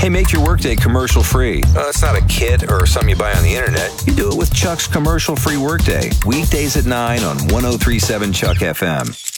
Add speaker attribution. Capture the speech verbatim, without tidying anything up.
Speaker 1: Hey, make your workday commercial-free. Uh, it's not a kit or something you buy on the internet. You do it with Chuck's commercial-free workday. Weekdays at nine on one oh three point seven Chuck F M.